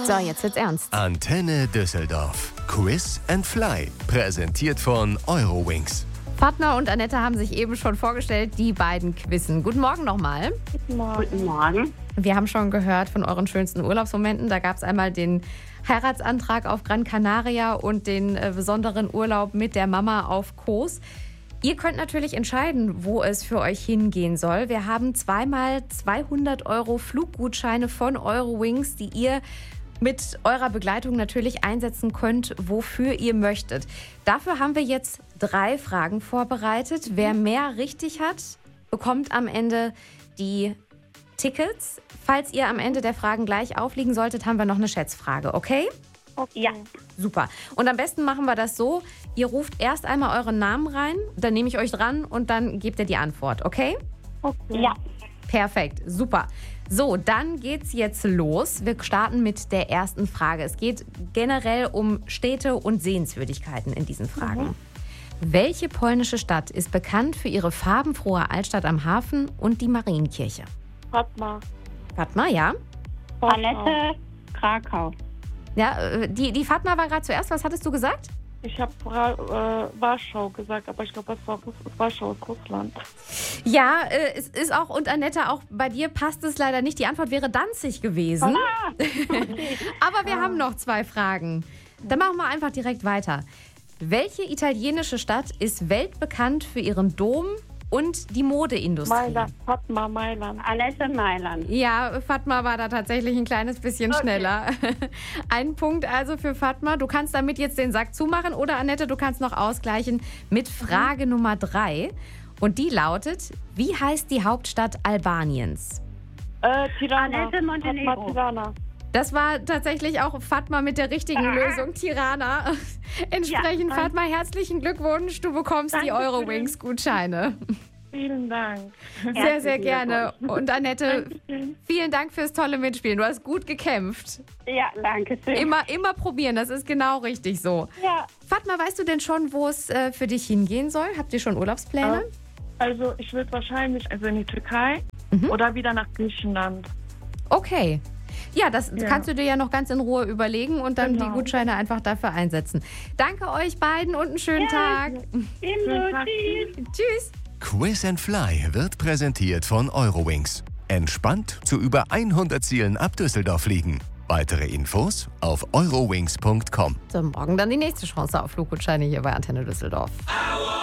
So, jetzt wird's ernst. Antenne Düsseldorf. Quiz and Fly. Präsentiert von Eurowings. Fatma und Annette haben sich eben schon vorgestellt, die beiden quizzen. Guten Morgen nochmal. Guten Morgen. Wir haben schon gehört von euren schönsten Urlaubsmomenten. Da gab es einmal den Heiratsantrag auf Gran Canaria und den besonderen Urlaub mit der Mama auf Kos. Ihr könnt natürlich entscheiden, wo es für euch hingehen soll. Wir haben zweimal 200 € Fluggutscheine von Eurowings, die ihr mit eurer Begleitung natürlich einsetzen könnt, wofür ihr möchtet. Dafür haben wir jetzt 3 Fragen vorbereitet. Wer mehr richtig hat, bekommt am Ende die Tickets. Falls ihr am Ende der Fragen gleich aufliegen solltet, haben wir noch eine Schätzfrage, okay? Okay. Ja. Super. Und am besten machen wir das so, ihr ruft erst einmal euren Namen rein, dann nehme ich euch dran und dann gebt ihr die Antwort, okay? Okay. Ja. Perfekt, super. So, dann geht's jetzt los. Wir starten mit der ersten Frage. Es geht generell um Städte und Sehenswürdigkeiten in diesen Fragen. Welche polnische Stadt ist bekannt für ihre farbenfrohe Altstadt am Hafen und die Marienkirche? Fatma. Fatma, ja? Annette, Krakau. Ja, die Fatma war gerade zuerst. Was hattest du gesagt? Ich habe Warschau gesagt, aber ich glaube, Warschau ist Russland. Ja, es ist auch, und Annette, auch bei dir passt es leider nicht. Die Antwort wäre Danzig gewesen. Okay. Aber wir haben noch 2 Fragen. Dann machen wir einfach direkt weiter. Welche italienische Stadt ist weltbekannt für ihren Dom und die Modeindustrie? Mailand. Fatma, Mailand. Annette, Mailand. Ja, Fatma war da tatsächlich ein kleines bisschen schneller. Ein Punkt also für Fatma. Du kannst damit jetzt den Sack zumachen oder Annette, du kannst noch ausgleichen mit Frage Nummer 3. Und die lautet, wie heißt die Hauptstadt Albaniens? Tirana. Annette, Montenegro. Fatma, Tirana. Das war tatsächlich auch Fatma mit der richtigen Lösung, Tirana. Entsprechend, Ja, Fatma, herzlichen Glückwunsch. Du bekommst die Dankeschön. Eurowings-Gutscheine. Vielen Dank. Sehr, sehr Herzlichen gerne. Und Annette, Dankeschön. vielen Dank fürs tolle Mitspielen. Du hast gut gekämpft. Ja, danke schön. Immer probieren, das ist genau richtig so. Ja, Fatma, weißt du denn schon, wo es für dich hingehen soll? Habt ihr schon Urlaubspläne? also ich würde wahrscheinlich in die Türkei oder wieder nach Griechenland. Okay. Ja, das Ja. kannst du dir ja noch ganz in Ruhe überlegen und dann Genau. die Gutscheine einfach dafür einsetzen. Danke euch beiden und einen schönen Tag. Ebenso, Schönen Tag. tschüss. Tschüss. Quiz and Fly wird präsentiert von Eurowings. Entspannt zu über 100 Zielen ab Düsseldorf fliegen. Weitere Infos auf eurowings.com. So, morgen dann die nächste Chance auf Fluggutscheine hier bei Antenne Düsseldorf.